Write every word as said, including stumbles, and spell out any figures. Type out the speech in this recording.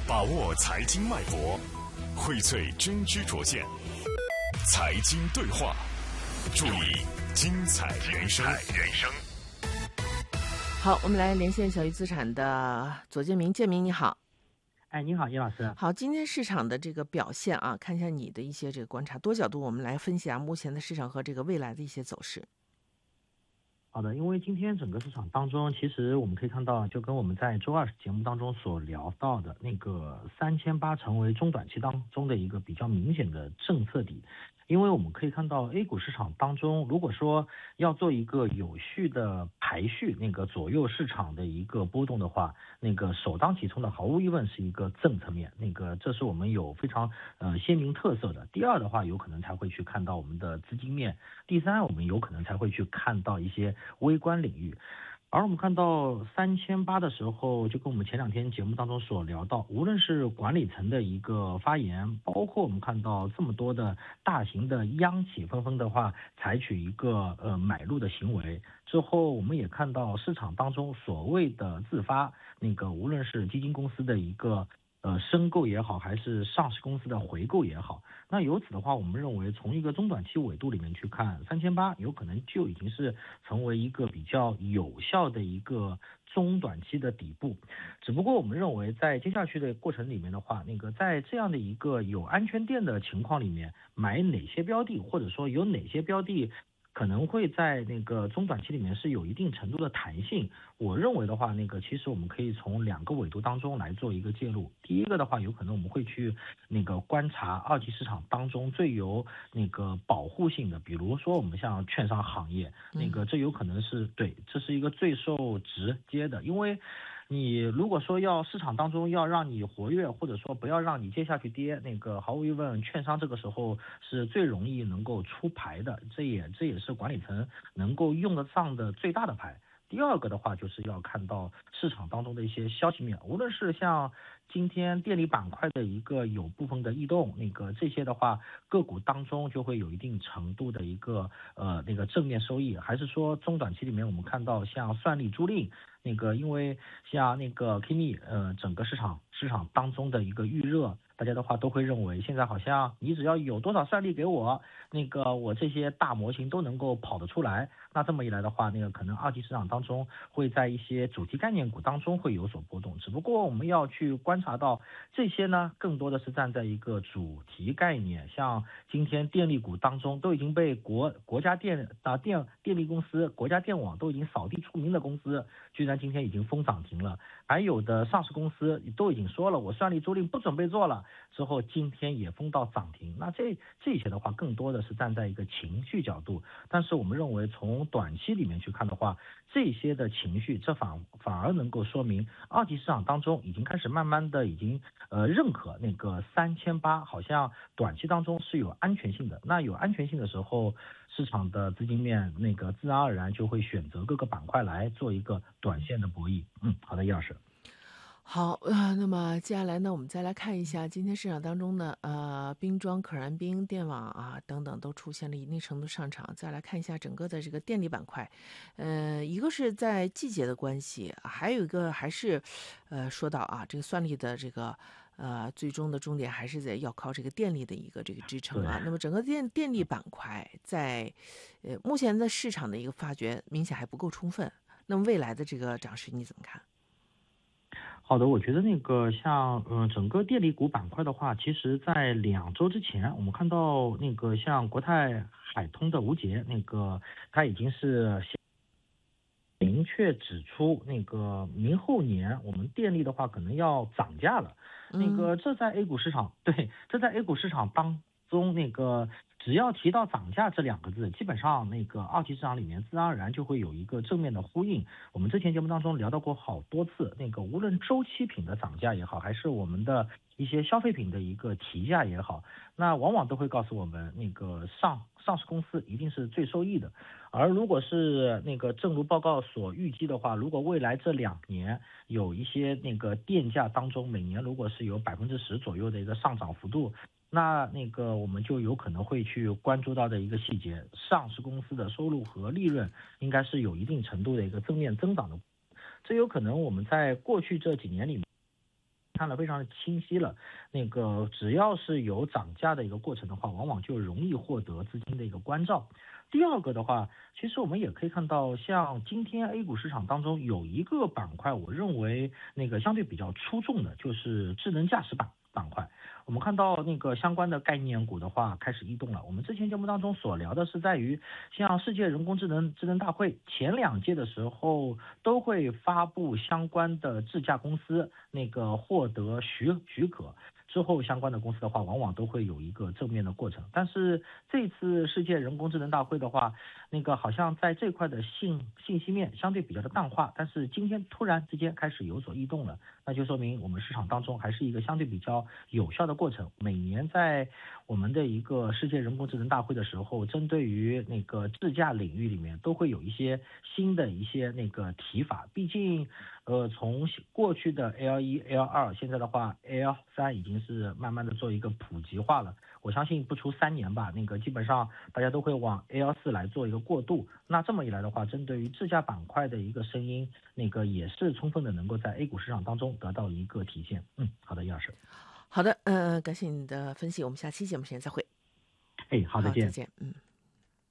把握财经脉搏，荟萃真知灼见，财经对话，助力精彩人生。 好，我们来连线小鱼资产的左建明，建明你好。 哎，你好，叶老师。 好，今天市场的这个表现啊，看一下你的一些这个观察，多角度我们来分析啊，目前的市场和这个未来的一些走势。 好的，因为今天整个市场当中，其实我们可以看到，就跟我们在周二节目当中所聊到的那个三千八成为中短期当中的一个比较明显的政策底。因为我们可以看到 A 股市场当中，如果说要做一个有序的排序，那个左右市场的一个波动的话，那个首当其冲的毫无疑问是一个政策面，那个这是我们有非常呃鲜明特色的。第二的话，有可能才会去看到我们的资金面。第三，我们有可能才会去看到一些微观领域。而我们看到三千八的时候，就跟我们前两天节目当中所聊到，无论是管理层的一个发言，包括我们看到这么多的大型的央企纷纷的话采取一个呃买入的行为之后，我们也看到市场当中所谓的自发那个无论是基金公司的一个呃申购也好，还是上市公司的回购也好，那由此的话，我们认为从一个中短期纬度里面去看，三千八有可能就已经是成为一个比较有效的一个中短期的底部。只不过我们认为在接下去的过程里面的话，那个在这样的一个有安全垫的情况里面，买哪些标的，或者说有哪些标的可能会在那个中短期里面是有一定程度的弹性。我认为的话，那个其实我们可以从两个纬度当中来做一个介入。第一个的话，有可能我们会去那个观察二级市场当中最有那个保护性的，比如说我们像券商行业，那个这有可能是对，这是一个最受直接的，因为你如果说要市场当中要让你活跃，或者说不要让你接下去跌，那个毫无疑问，券商这个时候是最容易能够出牌的，这也这也是管理层能够用得上的最大的牌。第二个的话，就是要看到市场当中的一些消息面，无论是像今天电力板块的一个有部分的异动，那个这些的话，个股当中就会有一定程度的一个呃那个正面收益，还是说中短期里面我们看到像算力租赁。那个，因为像那个 K M I， 呃，整个市场市场当中的一个预热，大家的话都会认为，现在好像你只要有多少算力给我，那个我这些大模型都能够跑得出来。那这么一来的话，那个可能二级市场当中会在一些主题概念股当中会有所波动。只不过我们要去观察到这些呢，更多的是站在一个主题概念，像今天电力股当中都已经被国国家电啊电电力公司、国家电网都已经扫地出名的公司，居然今天已经封涨停了。还有的上市公司都已经说了，我算力租赁不准备做了，之后今天也封到涨停。那这这些的话，更多的是站在一个情绪角度。但是我们认为，从短期里面去看的话，这些的情绪，这反反而能够说明二级市场当中已经开始慢慢的已经呃认可那个三千八，好像短期当中是有安全性的。那有安全性的时候，市场的资金面那个自然而然就会选择各个板块来做一个短线的博弈。嗯，好的，叶老师。 好，呃，那么接下来呢，我们再来看一下今天市场当中呢，呃，冰庄、可燃冰、电网啊等等都出现了一定程度上涨。再来看一下整个的这个电力板块，呃，一个是在季节的关系，还有一个还是，呃，说到啊，这个算力的这个。呃，最终的终点还是在要靠这个电力的一个这个支撑啊。那么整个电电力板块在，呃，目前的市场的一个发掘明显还不够充分。那么未来的这个涨势你怎么看？ 好的，我觉得那个像嗯、呃、整个电力股板块的话，其实在两周之前，我们看到那个像国泰海通的吴杰，那个他已经是明确指出，那个明后年我们电力的话可能要涨价了。那个这在 A 股市场，对，这在 A 股市场当中那个。只要提到涨价这两个字，基本上那个二级市场里面自然而然就会有一个正面的呼应。我们之前节目当中聊到过好多次，那个无论周期品的涨价也好，还是我们的一些消费品的一个提价也好，那往往都会告诉我们，那个上上市公司一定是最受益的。而如果是那个正如报告所预计的话，如果未来这两年有一些那个电价当中每年如果是有百分之十左右的一个上涨幅度，那那个我们就有可能会去关注到的一个细节，上市公司的收入和利润应该是有一定程度的一个正面增长的。这有可能我们在过去这几年里面看得非常的清晰了。那个只要是有涨价的一个过程的话，往往就容易获得资金的一个关照。第二个的话，其实我们也可以看到，像今天 A 股市场当中有一个板块，我认为那个相对比较出众的，就是智能驾驶板板块。我们看到那个相关的概念股的话开始异动了。我们之前节目当中所聊的是在于，像世界人工智能智能大会前两届的时候，都会发布相关的智驾公司那个获得许许可。之后相关的公司的话，往往都会有一个正面的过程。但是这次世界人工智能大会的话，那个好像在这块的信信息面相对比较的淡化，但是今天突然之间开始有所异动了，那就说明我们市场当中还是一个相对比较有效的过程。每年在我们的一个世界人工智能大会的时候，针对于那个智驾领域里面都会有一些新的一些那个提法。毕竟呃，从过去的 L 一 L 二，现在的话 L 三已经是慢慢的做一个普及化了。我相信不出三年吧，那个基本上大家都会往 L 四来做一个过渡。那这么一来的话，针对于智驾板块的一个声音，那个也是充分的能够在 A 股市场当中得到一个体现。嗯，好的，叶老师。 好的，嗯、呃，感谢你的分析，我们下期节目时间再会。 哎，好的， 好，再见，嗯。